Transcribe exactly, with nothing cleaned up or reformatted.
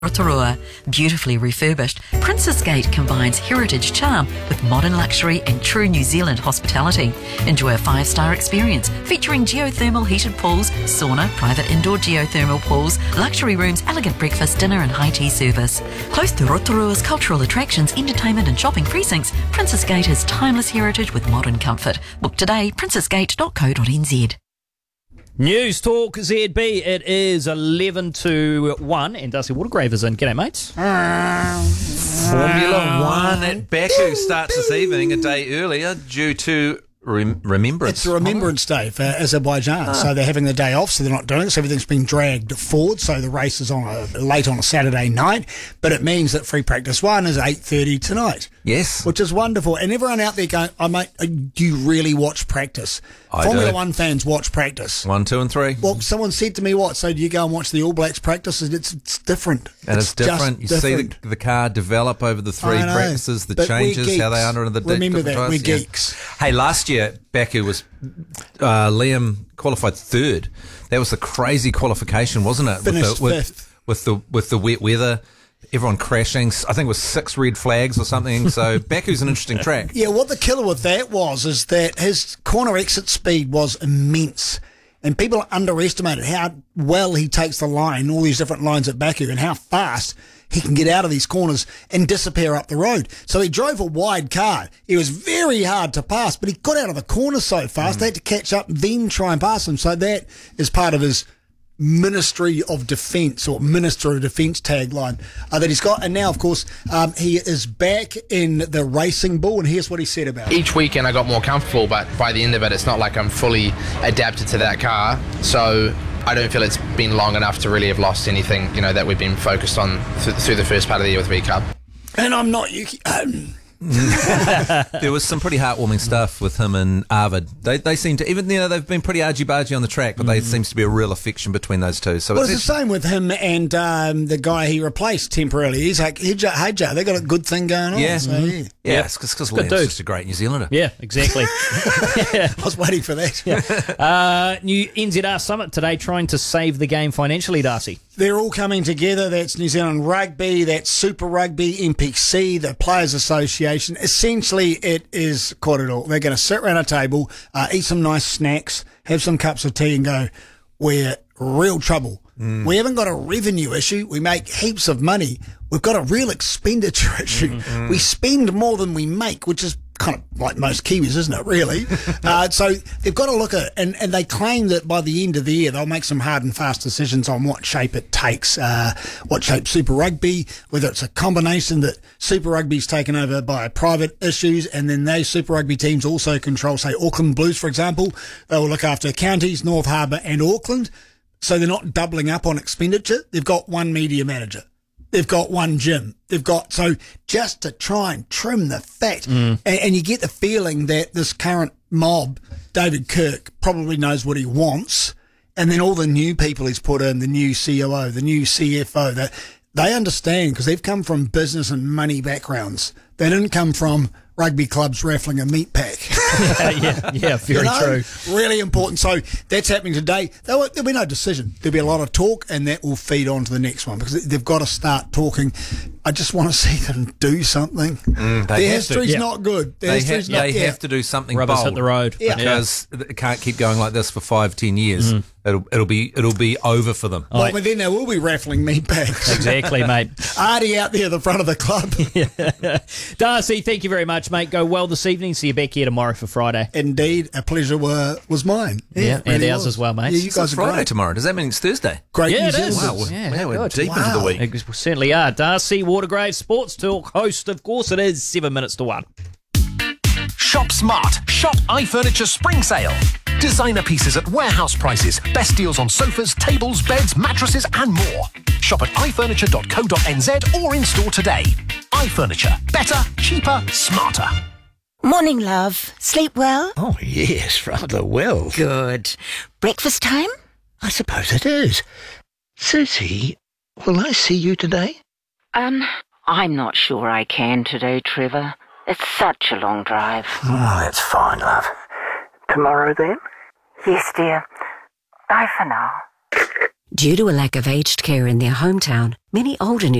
Rotorua. Beautifully refurbished, Princes Gate combines heritage charm with modern luxury and true New Zealand hospitality. Enjoy a five-star experience featuring geothermal heated pools, sauna, private indoor geothermal pools, luxury rooms, elegant breakfast, dinner and high tea service. Close to Rotorua's cultural attractions, entertainment and shopping precincts, Princes Gate has timeless heritage with modern comfort. Book today, princess gate dot co dot n z. News Talk Z B, it is eleven to one, and Darcy Watergrave is in. G'day, mates. Formula One at Baku starts this evening, a day earlier, due to rem- Remembrance. It's a Remembrance Day for Azerbaijan, ah. so they're having the day off, so they're not doing it, so everything's been dragged forward, so the race is on a, late on a Saturday night, but it means that Free Practice one is eight thirty tonight. Yes. Which is wonderful. And everyone out there going, oh, mate, do you really watch practice? I Formula do. One fans watch practice. One, two, and three. Well, someone said to me, what, so do you go and watch the All Blacks practice? It's, it's different. And it's, it's different. You different. see the, the car develop over the three practices, the but changes, how they under the Remember that, we're yeah. geeks. Hey, last year, Baku was, uh, Liam qualified third. That was the crazy qualification, wasn't it? Finished with the, fifth. With, with, the, with the wet weather. Everyone crashing. I think it was six red flags or something. So Baku's an interesting track. Yeah, what the killer with that was is that his corner exit speed was immense. And people underestimated how well he takes the line, all these different lines at Baku, and how fast he can get out of these corners and disappear up the road. So he drove a wide car. It was very hard to pass, but he got out of the corner so fast, mm. they had to catch up, then try and pass him. So that is part of his Ministry of Defence or Minister of Defence tagline uh, that he's got. And now, of course, um, he is back in the Racing Bull, and here's what he said about it. Each weekend I got more comfortable, but by the end of it, it's not like I'm fully adapted to that car. So I don't feel it's been long enough to really have lost anything, you know, that we've been focused on th- through the first part of the year with V Cub. And I'm not Yuki. Um, There was some pretty heartwarming stuff with him and Arvid. They they seem to, even you know they've been pretty argy-bargy on the track, but mm. there seems to be a real affection between those two. So well, it's, it's the same with him and um, the guy he replaced temporarily. He's like, hey Joe, hey Joe, they got a good thing going on. Yeah, so, yeah. yeah, yeah, it's because Liam's just a great New Zealander. Yeah, exactly. I was waiting for that. Yeah. Uh, new N Z R Summit today, trying to save the game financially, Darcy. They're all coming together. That's New Zealand Rugby, that's Super Rugby, M P C, the Players Association. Essentially, it is quite it all. They're going to sit around a table, uh, eat some nice snacks, have some cups of tea and go, we're real trouble. Mm. We haven't got a revenue issue. We make heaps of money. We've got a real expenditure issue. Mm-hmm. We spend more than we make, which is kind of like most Kiwis, isn't it, really? uh, so they've got to look at it, and, and they claim that by the end of the year, they'll make some hard and fast decisions on what shape it takes, uh, what shape Super Rugby, whether it's a combination that Super Rugby's taken over by private issues, and then those Super Rugby teams also control, say, Auckland Blues, for example. They will look after counties, North Harbour and Auckland, so they're not doubling up on expenditure. They've got one media manager. They've got one gym. They've got, so just to try and trim the fat. Mm. And, and you get the feeling that this current mob, David Kirk, probably knows what he wants. And then all the new people he's put in, the new C O O, the new C F O, that they understand because they've come from business and money backgrounds. They didn't come from rugby clubs raffling a meat pack. yeah, yeah, yeah, very you know, true. Really important. So that's happening today. There'll, there'll be no decision. There'll be a lot of talk, and that will feed on to the next one because they've got to start talking. I just want to see them do something. Mm, Their history's yeah. not good. Their they history's ha- not, they yeah. have to do something Rubbers bold. hit the road. Yeah. Because yeah. it can't keep going like this for five, ten years. Mm. It'll it'll be it'll be over for them. Well, right. But then they will be raffling meat packs. Exactly, mate. Artie out there at the front of the club. yeah. Darcy, thank you very much, mate. Go well this evening. See you back here tomorrow for Friday. Indeed, a pleasure were, was mine. Yeah, yeah and really ours was. as well, mate. Yeah, you guys it's are Friday great. tomorrow. Does that mean it's Thursday? Great yeah, New it is. Zealand. Wow, yeah, man, we're good. deep wow. into the week. We certainly are. Darcy Watergrave, Sports Talk host. Of course it is. Seven minutes to one. Shop smart. Shop iFurniture Spring Sale. Designer pieces at warehouse prices. Best deals on sofas, tables, beds, mattresses and more. Shop at i furniture dot co dot n z or in store today. iFurniture. Better, cheaper, smarter. Morning, love. Sleep well? Oh, yes, rather well. Good. Breakfast time? I suppose it is. Susie, will I see you today? Um, I'm not sure I can today, Trevor. It's such a long drive. Oh, that's fine, love. Tomorrow, then? Yes, dear. Bye for now. Due to a lack of aged care in their hometown, many older New